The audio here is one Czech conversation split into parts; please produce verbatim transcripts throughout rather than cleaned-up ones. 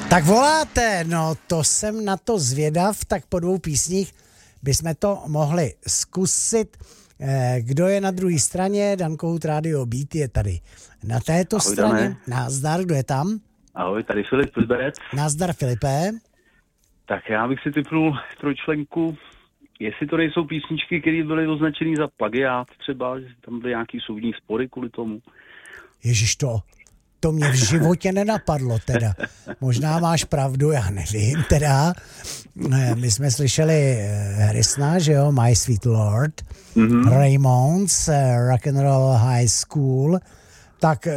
Tak voláte, no to jsem na to zvědav, tak po dvou písních bychom to mohli zkusit. Kdo je na druhé straně? Dankout Radio Beat je tady na této Ahoj, straně. Dané. Nazdar, kdo je tam? Ahoj, tady Filip Zberec. Nazdar, Filipe. Tak já bych si tipnul trojčlenku, jestli to nejsou písničky, které byly označený za plagiát třeba, že tam byly nějaký soudní spory kvůli tomu. Ježiš, to, to mě v životě nenapadlo teda. Možná máš pravdu, já nevím teda. My jsme slyšeli Harrisona, že jo, My Sweet Lord, mm-hmm. Raymonds, Rock and Roll High School, tak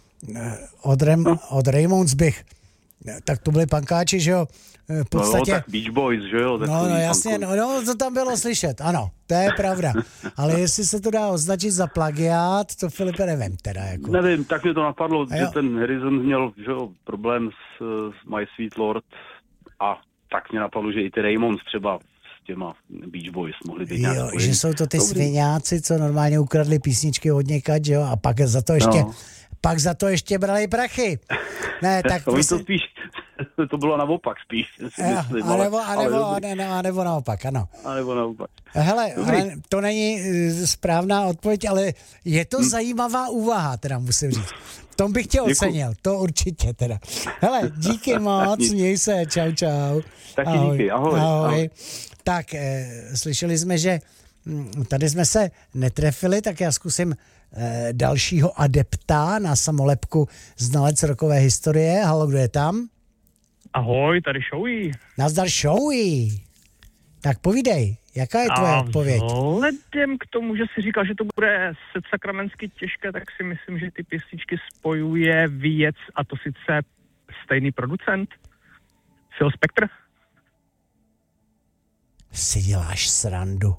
od, Ram, no. od Raymonds bych, tak to byli pankáči, že jo, v podstatě... No, tak Beach Boys, že jo? No, no jasně, no, no, to tam bylo slyšet, ano, to je pravda. Ale jestli se to dá označit za plagiát, to Filipe nevím teda. Jako. Nevím, tak mě to napadlo, že ten Harrison měl, že jo, problém s, s My Sweet Lord a tak mě napadlo, že i ty Raymonds třeba s těma Beach Boys mohli být nějak. Jo, že jsou to ty sviňáci, co normálně ukradli písničky od někaď, jo, a pak za to ještě, no. pak za to ještě brali prachy. Ne, tak to, to spíš, to bylo naopak spíš. Myslím, a nebo, a nebo, a nebo, a nebo naopak, ano. A nebo naopak. Hele, hele, to není správná odpověď, ale je to hmm. zajímavá úvaha, teda musím říct. V tom bych tě ocenil, to určitě teda. Hele, díky moc, měj se, čau, čau. Taky ahoj, díky, ahoj. Ahoj. ahoj. Tak, eh, slyšeli jsme, že hm, tady jsme se netrefili, tak já zkusím eh, dalšího adepta na samolepku znalec rokové historie. Halo, kdo je tam? Ahoj, tady Showy. Nazdar Showy. Tak povídej, jaká je tvoje a odpověď? Vzhledem k tomu, že si říkal, že to bude sakramensky těžké, tak si myslím, že ty písničky spojuje věc, a to sice stejný producent, Phil Spector. Si děláš srandu.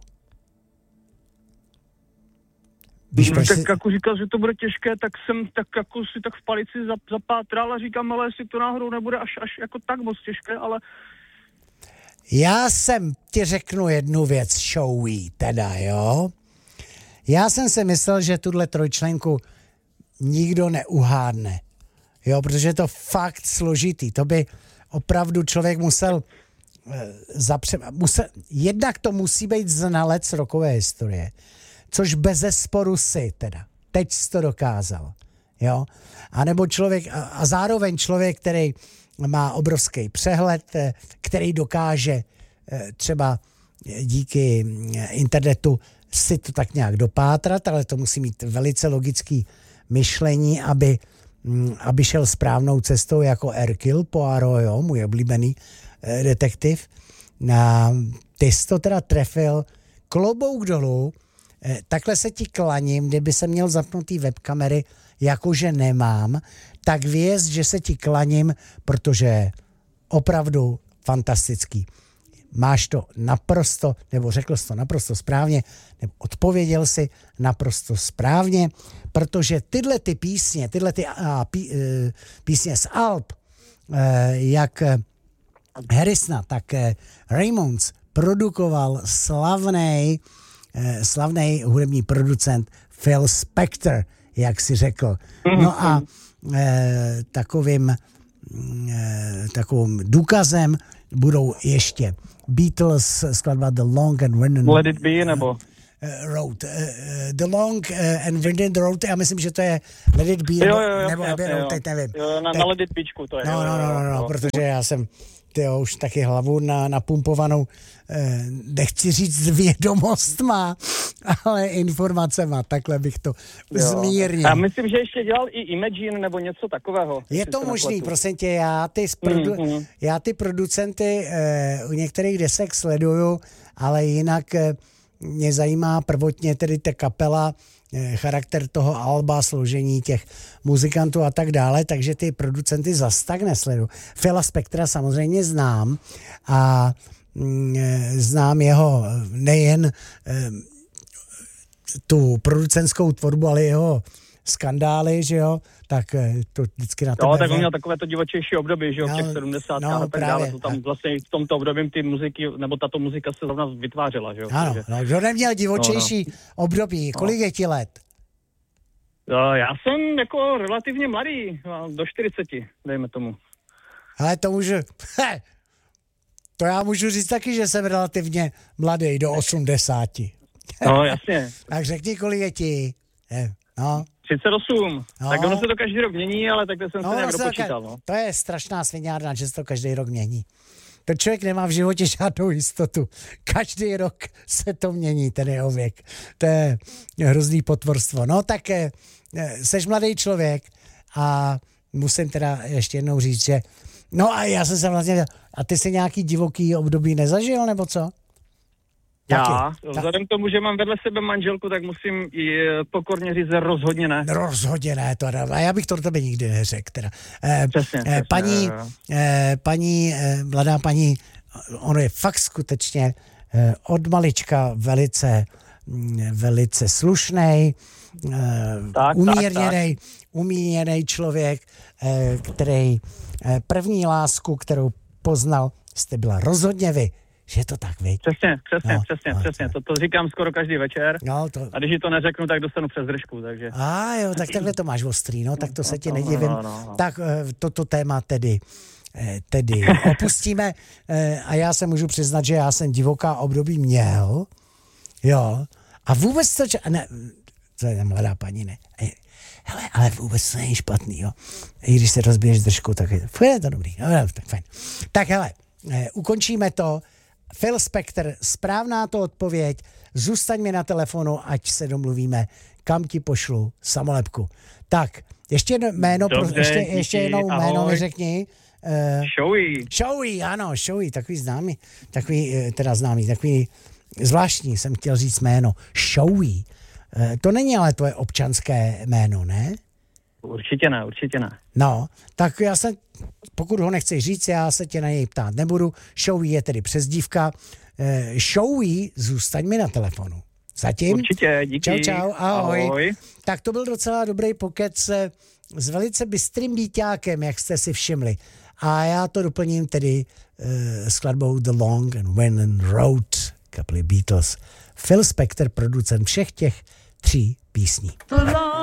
Víš, no, tak si... jako říkal, že to bude těžké, tak jsem tak jako si tak v palici zapátral a říkám, ale jestli to náhodou nebude až, až jako tak moc těžké, ale... Já jsem ti řeknu jednu věc, Showy, teda, jo. Já jsem si myslel, že tuhle trojčlenku nikdo neuhádne, jo, protože je to fakt složitý. To by opravdu člověk musel, eh, zapře... musel... jednak to musí být znalec rokové historie, což bezesporu si teda. Teď jsi to dokázal, jo. A nebo člověk, a, a zároveň člověk, který má obrovský přehled, který dokáže třeba díky internetu si to tak nějak dopátrat, ale to musí mít velice logický myšlení, aby, aby šel správnou cestou jako Hercule Poirot, jo, můj oblíbený detektiv. A ty jsi to teda trefil, klobouk dolů, takhle se ti klaním, kdyby se měl zapnutý webkamery, jakože nemám, tak věz, že se ti klaním, protože opravdu fantastický. Máš to naprosto, nebo řekl jsi to naprosto správně, nebo odpověděl si naprosto správně, protože tyhle ty písně, tyhle ty a, pí, písně z Alp, jak Harrisona, tak Raymonds produkoval slavnej, slavnej hudební producent Phil Spector, jak si řekl. No a e, takovým, e, takovým důkazem budou ještě Beatles, skladba The Long and Winding Let It Be, nebo? Road. Uh, the Long uh, and Winding Road, já myslím, že to je Let It Be, jo, jo, jo, nebo jo, Abbey jo, Road, jo. teď nevím. Jo, na, teď... na Let It Bečku to je. No, jo, no, no, no, no, jo, protože já jsem tyjo, už taky hlavu na, napumpovanou, eh, nechci říct vědomostma, ale informacema, takhle bych to jo. zmírnil. A myslím, že ještě dělal i Imagine nebo něco takového. Je to možný, prosím tě, já ty, produ- mm-hmm. já ty producenty eh, u některých desek sleduju, ale jinak eh, mě zajímá prvotně tedy ta kapela, eh, charakter toho alba, složení těch muzikantů a tak dále, takže ty producenty zas tak nesleduju. Phila Spectora samozřejmě znám a mm, znám jeho nejen eh, tu producentskou tvorbu, ale jeho skandály, že jo, tak to vždycky na tebe... Jo, tak on měl takové to divočejší období, že jo, v těch sedmdesátých no, a tak právě, dále. To tam vlastně v tomto období ty muziky, nebo tato muzika se zrovna vytvářela, že jo. Ano, takže... no, kdo neměl divočejší no, no. období, kolik no. je ti let? Já jsem jako relativně mladý, do čtyřiceti, dejme tomu. Ale to můžu, he, to já můžu říct taky, že jsem relativně mladý, do osmdesáti. No, jasně. Tak řekni, kolik je ti. No. třicet osm. No. Tak ono se to každý rok mění, ale takhle jsem No, se nějak se dopočítal. No. To je strašná sviňárna, že se to každý rok mění. To člověk nemá v životě žádnou jistotu. Každý rok se to mění, ten jeho věk. To je hrozný potvorstvo. No tak eh, seš mladý člověk a musím teda ještě jednou říct, že no a já jsem se vlastně, a ty jsi nějaký divoký období nezažil, nebo co? Já, Taky. vzhledem k tomu, že mám vedle sebe manželku, tak musím i pokorně říct, že rozhodně ne. Rozhodně ne, to ne. A já bych to do tebe nikdy neřekl. Teda. Eh, Přesně, eh, přesně, paní, jo, jo. eh, paní, eh, mladá paní, ono je fakt skutečně eh, od malička velice, mm, velice slušnej, eh, Tak, umírněnej, umírněnej člověk, eh, který eh, první lásku, kterou poznal, jste byla rozhodně vy. Že je to tak, viď? Přesně, přesně, No, přesně, no, přesně. To, to říkám skoro každý večer. No, to... A když ji to neřeknu, tak dostanu přes držku, takže... A jo, tak takhle to máš ostrý, no, tak to se ti No, nedivím. no, no, no. Tak eh, toto téma tedy, eh, tedy opustíme eh, a já se můžu přiznat, že já jsem divoká období měl, jo, a vůbec to, če- ne, to je mladá paní, ne, eh, hele, ale vůbec to není špatný, jo, i když se rozbiješ držku, tak je, je to dobrý, no, tak fajn. Tak hele, eh, ukončíme to. Phil Spector, správná to odpověď, zůstaň mi na telefonu, ať se domluvíme, kam ti pošlu samolepku. Tak, ještě jedno jméno, Dobře, pro, ještě, díky, ještě jednou ahoj. jméno mi řekni. Uh, Showy. Showy, ano, Showy, takový známý, takový, eh, teda známý, takový zvláštní, jsem chtěl říct jméno. Showy. Uh, to není ale tvoje občanské jméno, ne? Určitě ne, určitě ne. No, tak já se, pokud ho nechceš říct, já se tě na něj ptát nebudu. Showy je tedy přezdívka. Eh, Showy, zůstaň mi na telefonu. Zatím. Určitě, díky. Čau, čau, ahoj. Ahoj. Tak to byl docela dobrý pokec s velice bystrým býťákem, jak jste si všimli. A já to doplním tedy eh, skladbou The Long and Winding Road, kapely Beatles. Phil Spector, producent všech těch tří písní.